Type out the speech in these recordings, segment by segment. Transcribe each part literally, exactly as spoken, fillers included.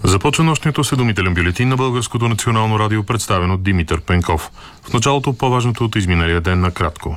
Започва нощният осведомителен бюлетин на Българското национално радио, представен от Димитър Пенков. В началото по-важното от изминалия ден накратко.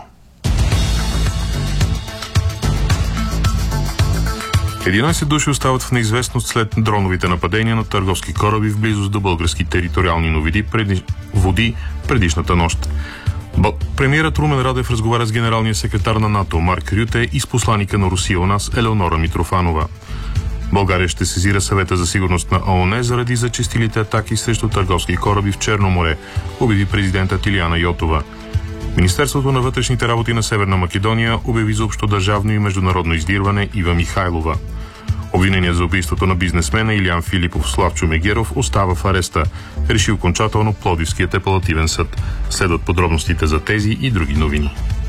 единайсет души остават в неизвестност след дроновите нападения на търговски кораби в близост до български териториални новиди преди... води предишната нощ. Б... Премиерът Румен Радев разговаря с генералния секретар на НАТО Марк Рюте и с посланика на Русия у нас Елеонора Митрофанова. България ще сезира Съвета за сигурност на ООН заради зачестилите атаки срещу търговски кораби в Черно море, обяви президентът Илияна Йотова. Министерството на вътрешните работи на Северна Македония обяви за общодържавно и международно издирване Ива Михайлова. Обвиненият за убийството на бизнесмена Илиян Филипов Славчо Мегеров остава в ареста, реши окончателно Пловдивският апелативен съд. Следват подробностите за тези и други новини.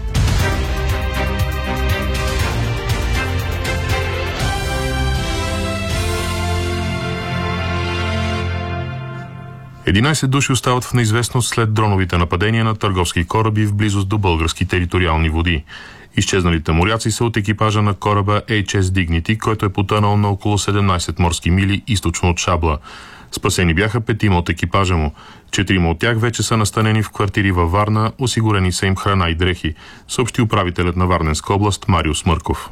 единайсет души остават в неизвестност след дроновите нападения на търговски кораби в близост до български териториални води. Изчезналите моряци са от екипажа на кораба Ейч Ес Dignity, който е потънал на около седемнайсет морски мили източно от Шабла. Спасени бяха петима от екипажа му. Четирима от тях вече са настанени в квартири във Варна, осигурени са им храна и дрехи, съобщи управителят на Варненска област Мариус Мърков.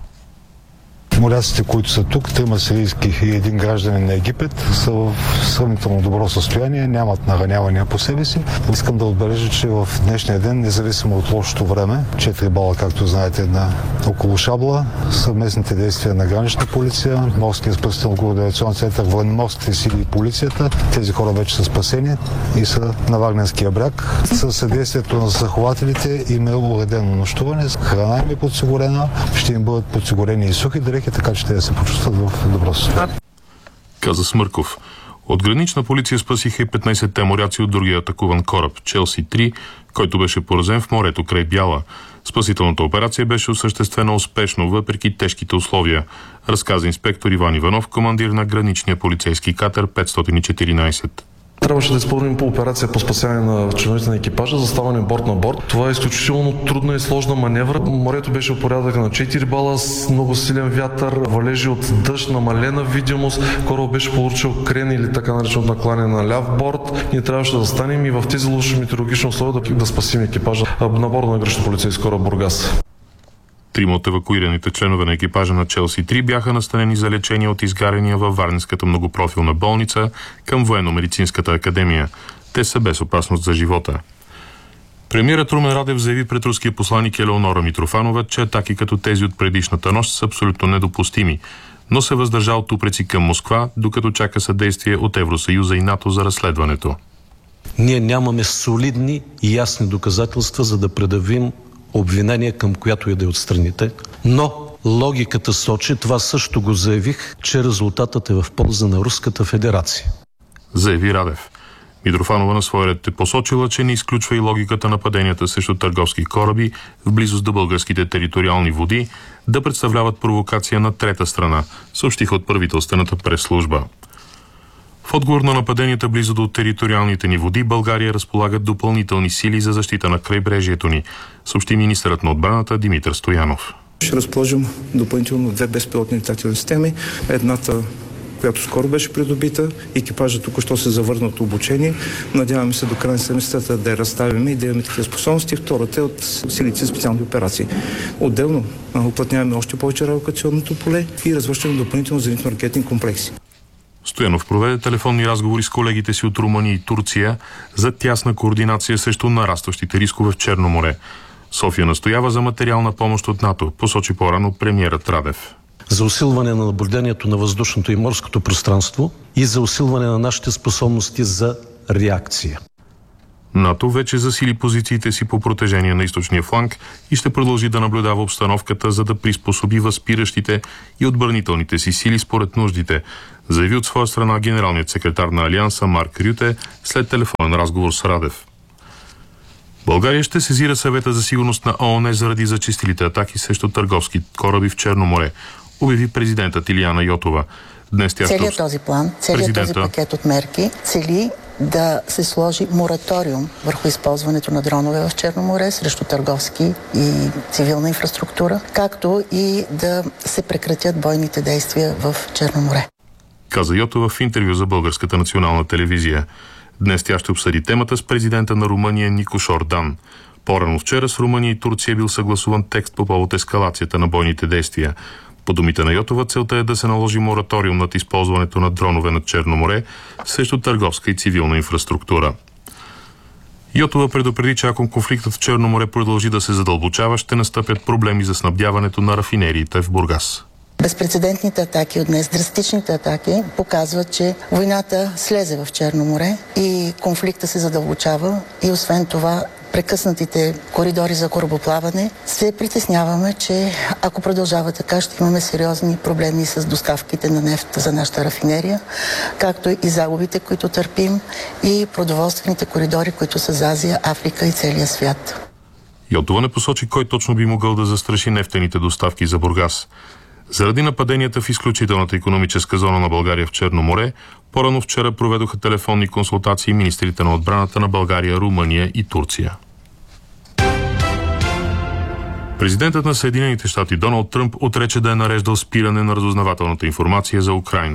Моряците, които са тук, трима сирийски и един гражданин на Египет, са в сравнително добро състояние, нямат наранявания по себе си. Искам да отбележа, че в днешния ден, независимо от лошото време, четири бала, както знаете, на около Шабла, съвместните действия на гранична полиция, морския спасително координационен център, военноморските сили и полицията, тези хора вече са спасени и са на Варненския бряг. Със съдействието на застрахователите им е уредено нощуване, храна им е подсигурена, ще им бъдат подсигурени и сухи дрехи, така че те да се почувстват в добро състояние. Каза Смърков. От гранична полиция спасиха и петнайсетте моряци от другия атакуван кораб Челси три, който беше поразен в морето край Бяла. Спасителната операция беше осъществена успешно, въпреки тежките условия, разказа инспектор Иван Иванов, командир на граничния полицейски катер петстотин и четиринайсет. Трябваше да изпълним по операция по спасяване на членовете на екипажа, заставане борт на борт. Това е изключително трудна и сложна маневра. Морето беше от порядъка на четири бала с много силен вятър, валежи от дъжд, намалена видимост. Корабът беше получил крен или така наречено накланяне на ляв борт. Ние трябваше да застанем и в тези лоши метеорологични условия да, да спасим екипажа на борда на гранична полицейски кораб Бургас. Трима от евакуираните членове на екипажа на Челси три бяха настанени за лечение от изгаряния във Варненската многопрофилна болница към Военно-медицинската академия. Те са без опасност за живота. Премиерът Румен Радев заяви пред руския посланик Елеонора Митрофанова, че атаки като тези от предишната нощ са абсолютно недопустими, но се въздържа от упреци към Москва, докато чака съдействие от Евросъюза и НАТО за разследването. Ние нямаме солидни и ясни доказателства, за да предявим обвинение към която и да е от страните, но логиката сочи, това също го заявих, че резултатът е в полза на Руската федерация. Заяви Радев. Митрофанова на своя ред е посочила, че не изключва и логиката на нападенията срещу търговски кораби в близост до българските териториални води да представляват провокация на трета страна, съобщиха от правителствената пресслужба. В отговор на нападенията близо до териториалните ни води, България разполага допълнителни сили за защита на крайбрежието ни, съобщи министърът на отбраната Димитър Стоянов. Ще разположим допълнително две безпилотни летателни системи. Едната, която скоро беше придобита, екипажът току-що се завърна от обучение. Надяваме се до края на седмицата да я разставим и да имаме такива способности. Втората е от силите за специални операции. Отделно уплътняваме още повече радиолокационното поле и развършваме допълнително зенитно-ракетни комплекси. Стоянов проведе телефонни разговори с колегите си от Румъния и Турция за тясна координация срещу нарастващите рискове в Черно море. София настоява за материална помощ от НАТО, посочи по-рано премиерът Радев. За усилване на наблюдението на въздушното и морското пространство и за усилване на нашите способности за реакция. НАТО вече засили позициите си по протежение на източния фланг и ще продължи да наблюдава обстановката, за да приспособи възпиращите и отбранителните си сили според нуждите, заяви от своя страна генералният секретар на Алианса Марк Рюте след телефонен разговор с Радев. България ще сезира Съвета за сигурност на ООН заради зачестилите атаки срещу търговски кораби в Черно море, обяви президентът Илияна Йотова. Днес тя целият този план, целият президента... този пакет от мерки цели да се сложи мораториум върху използването на дронове в Черно море срещу търговски и цивилна инфраструктура, както и да се прекратят бойните действия в Черно море. каза Йотова в интервю за Българската национална телевизия. Днес тя ще обсъди темата с президента на Румъния Никош Ордан. По-рано вчера с Румъния и Турция бил съгласуван текст по повод ескалацията на бойните действия. По думите на Йотова, целта е да се наложи мораториум над използването на дронове над Черно море срещу търговска и цивилна инфраструктура. Йотова предупреди, че ако конфликтът в Черно море продължи да се задълбочава, ще настъпят проблеми за снабдяването на рафинериите в Бургас. Безпрецедентните атаки от днес, драстичните атаки, показват, че войната слезе в Черно море и конфликта се задълбочава и освен това прекъснатите коридори за корабоплаване, се притесняваме, че ако продължава така, ще имаме сериозни проблеми с доставките на нефт за нашата рафинерия, както и загубите, които търпим, и продоволствените коридори, които са за Азия, Африка и целия свят. Йотова не посочи кой точно би могъл да застраши нефтените доставки за Бургас. Заради нападенията в изключителната икономическа зона на България в Черно море, по-рано вчера проведоха телефонни консултации министрите на отбраната на България, Румъния и Турция. Президентът на Съединените щати Доналд Тръмп отрече да е нареждал спиране на разузнавателната информация за Украйна.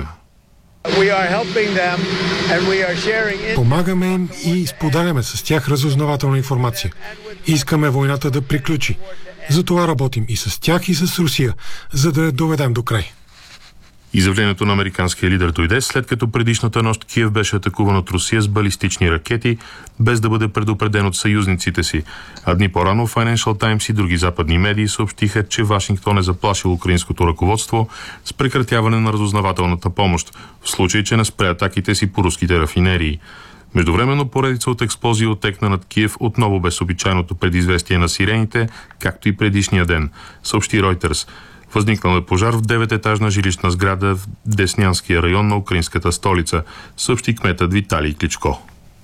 Помагаме им и споделяме с тях разузнавателна информация. Искаме войната да приключи. Затова работим и с тях, и с Русия, за да я доведем до край. Изявлението на американския лидер дойде след като предишната нощ Киев беше атакуван от Русия с балистични ракети, без да бъде предупреден от съюзниците си. А дни по-рано Financial Times и други западни медии съобщиха, че Вашингтон е заплашил украинското ръководство с прекратяване на разузнавателната помощ, в случай, че не спре атаките си по руските рафинерии. Междувременно поредица от експлозии отекна над Киев отново без обичайното предизвестие на сирените, както и предишния ден, съобщи Reuters. Възникнал е пожар в девететажна жилищна сграда в Деснянския район на украинската столица, съобщи кметът Виталий Кличко.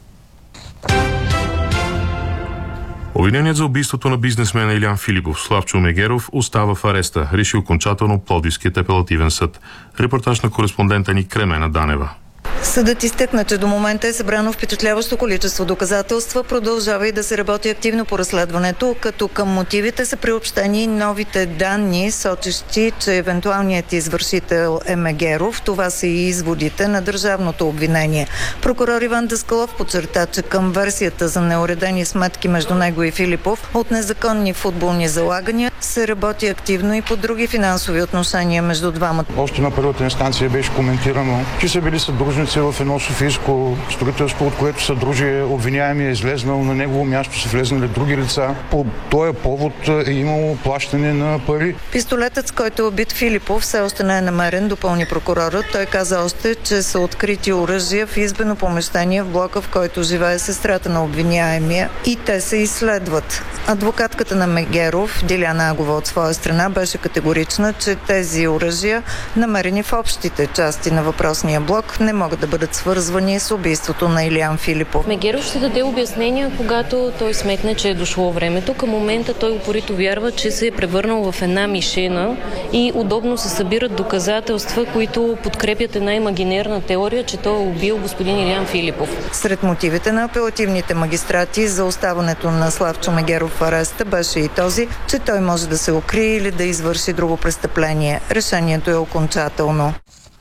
Обвиненият за убийството на бизнесмена Илян Филипов Славчо Мегеров остава в ареста, реши окончателно Пловдивският апелативен съд. Репортаж на кореспондента ни Кремена Данева. Съдът изтъкна, че до момента е събрано впечатляващо количество доказателства, продължава и да се работи активно по разследването, като към мотивите са приобщени новите данни, сочещи, че евентуалният извършител е Мегеров. Това са и изводите на държавното обвинение. Прокурор Иван Даскалов подчерта, че към версията за неуредени сметки между него и Филипов от незаконни футболни залагания се работи активно и по други финансови отношения между двамата. Още на първата инстанция беше коментирано, че са били съдружници в едно софийско строителство, от което съдружие обвиняемия е излезнал, на негово място са влезнали други лица. По този повод е имало плащане на пари. Пистолетът, с който е убит Филипов, все още не е намерен, допълни прокурорът. Той каза още, че са открити оръжия в избено помещение в блока, в който живее сестрата на обвиняемия, и те се изследват. Адвокатката на Мегеров, Диляна Агова, от своя страна беше категорична, че тези оръжия, намерени в общите части на въпросния блок, не могат да бъдат свързвани с убийството на Илян Филипов. Мегеров ще даде обяснения, когато той сметне, че е дошло времето. Към момента той упорито вярва, че се е превърнал в една мишена и удобно се събират доказателства, които подкрепят една имагинерна теория, че той е убил господин Илян Филипов. Сред мотивите на апелативните магистрати за оставането на Славчо Мегеров в ареста беше и този, че той може да се укрие или да извърши друго престъпление. Решението е окончателно.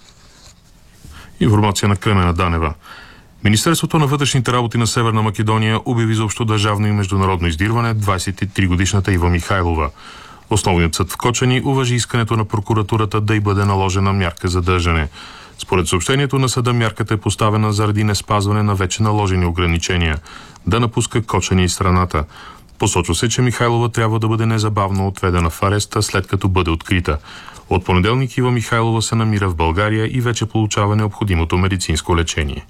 Информация на Кремена Данева. Министерството на вътрешните работи на Северна Македония обяви за общодържавно и международно издирване двадесет и три годишната Ива Михайлова. Основният съд в Кочани уважи искането на прокуратурата да й бъде наложена мярка задържане. Според съобщението на съда, мярката е поставена заради неспазване на вече наложени ограничения да напуска Кочани и страната. Посочва се, че Михайлова трябва да бъде незабавно отведена в ареста, след като бъде открита. От понеделник Ива Михайлова се намира в България и вече получава необходимото медицинско лечение.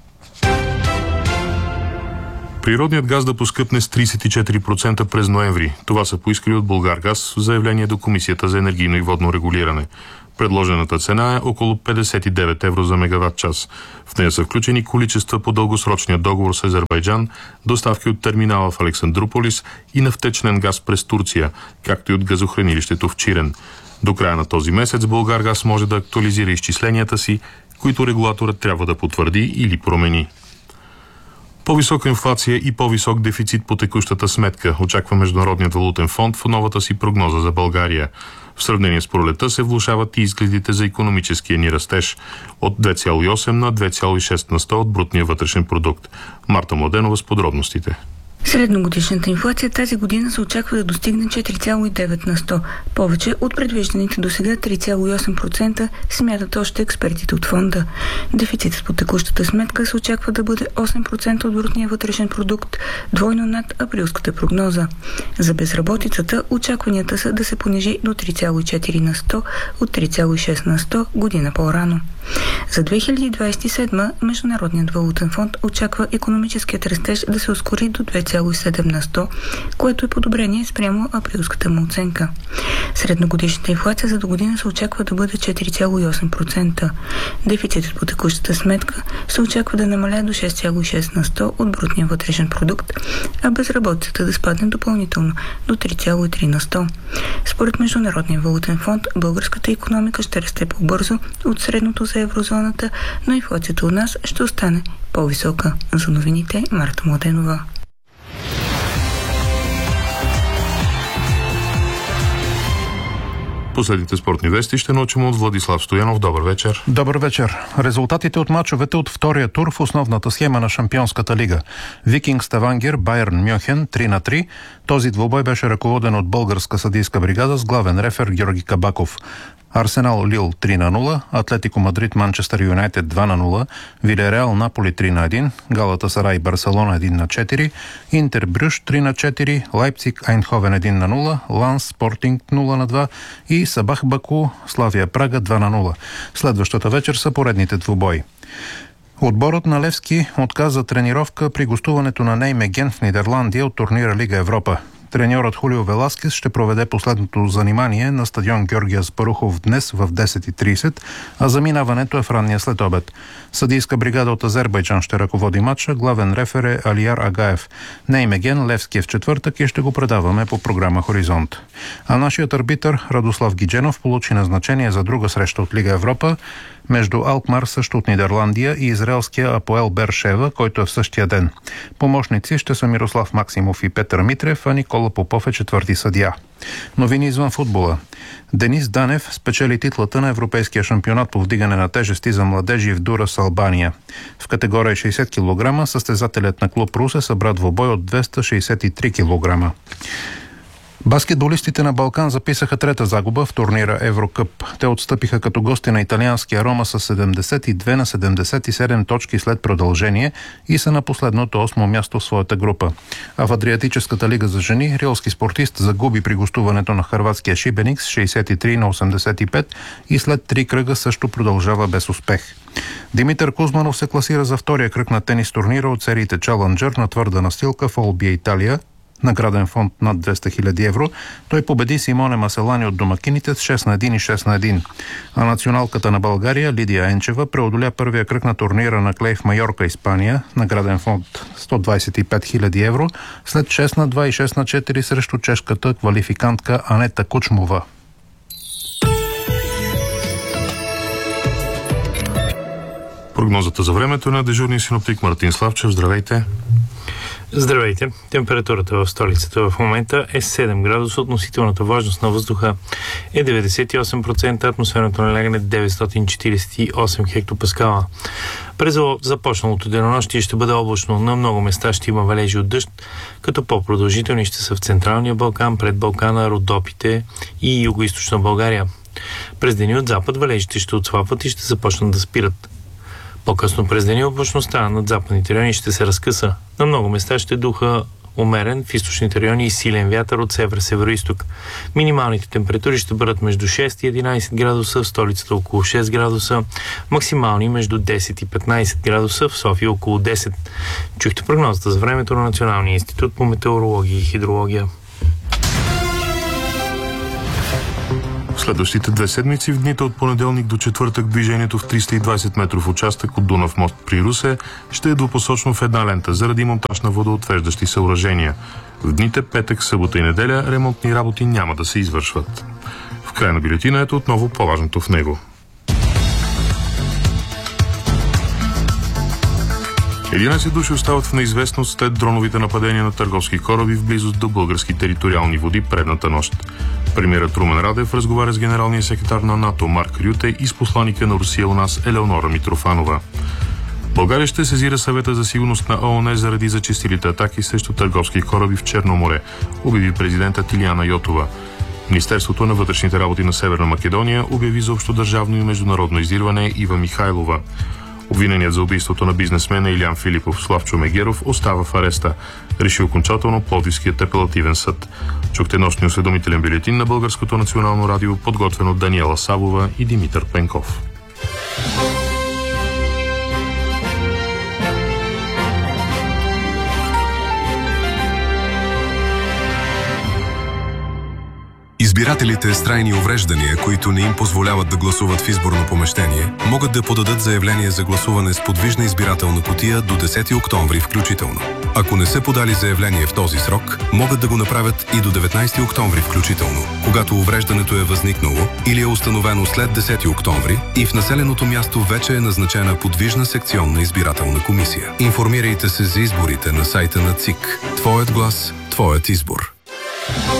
Природният газ да поскъпне с тридесет и четири процента през ноември. Това са поискали от Булгаргаз в заявление до Комисията за енергийно и водно регулиране. Предложената цена е около петдесет и девет евро за мегаватт час. В нея са включени количества по дългосрочния договор с Азербайджан, доставки от терминала в Александруполис и на втечнен газ през Турция, както и от газохранилището в Чирен. До края на този месец Булгаргаз може да актуализира изчисленията си, които регулаторът трябва да потвърди или промени. По-висока инфлация и по-висок дефицит по текущата сметка очаква Международният валутен фонд в новата си прогноза за България. В сравнение с пролета се влошават и изгледите за икономическия ни растеж от две цяло и осем на две цяло и шест на сто от брутния вътрешен продукт. Марта Младенова с подробностите. Средногодишната инфлация тази година се очаква да достигне четири цяло и девет на сто, повече от предвижданите до сега три цяло и осем процента, смятат още експертите от фонда. Дефицитът по текущата сметка се очаква да бъде осем процента от брутния вътрешен продукт, двойно над априлската прогноза. За безработицата очакванията са да се понижи до три цяло и четири на сто от три цяло и шест на сто година по-рано. За две хиляди двадесет и седма Международният валутен фонд очаква икономическият растеж да се ускори до две цяло и седем на сто, което е подобрение спрямо априлската му оценка. Средногодишната инфлация за до година се очаква да бъде четири цяло и осем процента. Дефицитът по текущата сметка се очаква да намаля до шест цяло и шест на сто от брутния вътрешен продукт, а безработицата да спадне допълнително до три цяло и три на сто. Според Международния валутен фонд, българската икономика ще расте по-бързо от средното за еврозоната, но инфлацията у нас ще остане по-висока. За новините Марта Младенова. Последните спортни вести ще научим от Владислав Стоянов. Добър вечер. Добър вечер. Резултатите от мачовете от втория тур в основната схема на Шампионската лига. Викинг Ставангер, Байерн Мюнхен три на три. Този двубой беше ръководен от българска съдийска бригада с главен рефер Георги Кабаков. Арсенал Лил три на нула, Атлетико Мадрид Манчестър Юнайтед два на нула, Вилереал Наполи три на едно, Галатасарай Барселона един на четири, Интер Брюш три на четири, Лайпциг Айнховен един на нула, Ланс Спортинг нула на два и Сабах Баку Славия Прага два на нула. Следващата вечер са поредните двубои. Отборът на Левски отказа тренировка при гостуването на Неймеген в Нидерландия от турнира Лига Европа. Треньорът Хулио Веласкес ще проведе последното занимание на стадион Георгия Спарухов днес в десет и тридесет, а заминаването е в ранния следобед. Съдийска бригада от Азербайджан ще ръководи матча, главен рефер е Алияр Агаев. Неймеген Левски е в четвъртък и ще го предаваме по програма Хоризонт. А нашият арбитър Радослав Гидженов получи назначение за друга среща от Лига Европа между Алкмар, също от Нидерландия, и израелския Апоел Бершева, който е в същия ден. Помощници ще са Мирослав Максимов и Петър Митрев, а Никола Попов е четвърти съдия. Новини извън футбола. Денис Данев спечели титлата на Европейския шампионат по вдигане на тежести за младежи в Дурас, Албания. В категория шейсет килограма състезателят на клуб Русе събра двубой от двеста шейсет и три килограма. Баскетболистите на Балкан записаха трета загуба в турнира Еврокъп. Те отстъпиха като гости на италианския Рома с седемдесет и две на седемдесет и седем точки след продължение и са на последното осмо място в своята група. А в Адриатическата лига за жени рилски спортист загуби при гостуването на хърватския Шибеник с шейсет и три на осемдесет и пет и след три кръга също продължава без успех. Димитър Кузманов се класира за втория кръг на тенис турнира от сериите Чалънджър на твърда настилка в Олбия, Италия. Награден фонд над двеста хиляди евро. Той победи Симоне Маселани от домакините с шест на едно и шест на едно. А националката на България Лидия Енчева преодоля първия кръг на турнира на клей в Майорка, Испания. Награден фонд сто двадесет и пет хиляди евро след шест на два и шест на четири срещу чешката квалификантка Анета Кучмова. Прогнозата за времето е на дежурния синоптик Мартин Славчев. Здравейте! Здравейте! Температурата в столицата в момента е седем градуса, относителната влажност на въздуха е деветдесет и осем процента, атмосферното налягане деветстотин четиридесет и осем хектопаскала. През започналото денонощие ще бъде облачно, на много места ще има валежи от дъжд, като по-продължителни ще са в Централния Балкан, пред Балкана, Родопите и Югоизточна България. През деня от запад валежите ще отслабват и ще започнат да спират. По-късно през деня облачността над западните райони ще се разкъса. На много места ще духа умерен, в източните райони и силен вятър от север-североизток. Минималните температури ще бъдат между шест и единадесет градуса, в столицата около шест градуса, максимални между десет и петнадесет градуса, в София около десет. Чухте прогнозата за времето на Националния институт по метеорология и хидрология. Следващите две седмици в дните от понеделник до четвъртък движението в триста и двадесет метров участък от Дунав мост при Русе ще е двупосочно в една лента заради монтаж на водоотвеждащи съоръжения. В дните петък, събота и неделя ремонтни работи няма да се извършват. В края на бюлетина ето отново по-важното в него. единайсет души остават в неизвестност след дроновите нападения на търговски кораби в близост до български териториални води предната нощ. Премиерът Румен Радев разговаря с генералния секретар на НАТО Марк Рюте и с посланика на Русия у нас Елеонора Митрофанова. България ще сезира Съвета за сигурност на ООН заради зачестилите атаки срещу търговски кораби в Черно море, обяви президентът Илияна Йотова. Министерството на вътрешните работи на Северна Македония обяви за общодържавно и международно издирване Ива Михайлова. Обвиненият за убийството на бизнесмена Илян Филипов Славчо Мегеров остава в ареста, реши окончателно Пловдивският апелативен съд. Чухте нощния осведомителен бюлетин на Българското национално радио, подготвен от Даниела Савова и Димитър Пенков. Избирателите с трайни увреждания, които не им позволяват да гласуват в изборно помещение, могат да подадат заявление за гласуване с подвижна избирателна кутия до десети октомври включително. Ако не са подали заявление в този срок, могат да го направят и до деветнайсети октомври включително, когато увреждането е възникнало или е установено след десети октомври и в населеното място вече е назначена подвижна секционна избирателна комисия. Информирайте се за изборите на сайта на ЦИК. Твоят глас, твоят избор.